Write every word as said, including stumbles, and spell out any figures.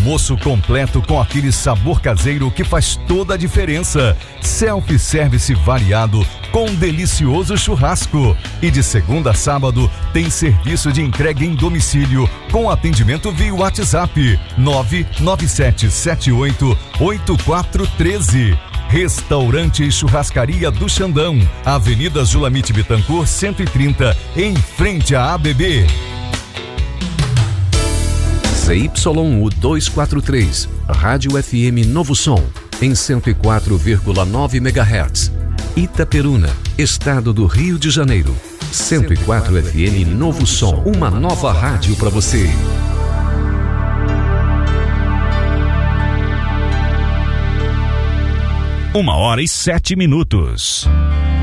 Almoço completo com aquele sabor caseiro que faz toda a diferença. Self-service variado com um delicioso churrasco. E de segunda a sábado tem serviço de entrega em domicílio com atendimento via WhatsApp nove nove sete sete oito oito quatro um três. Restaurante e Churrascaria do Xandão, Avenida Zulamite Bittencourt cento e trinta, em frente à A B B. Z Y U duzentos e quarenta e três, Rádio F M Novo Som, em cento e quatro vírgula nove megahertz. Itaperuna, Estado do Rio de Janeiro. cento e quatro F M Novo Som, uma nova rádio para você. Uma hora e sete minutos.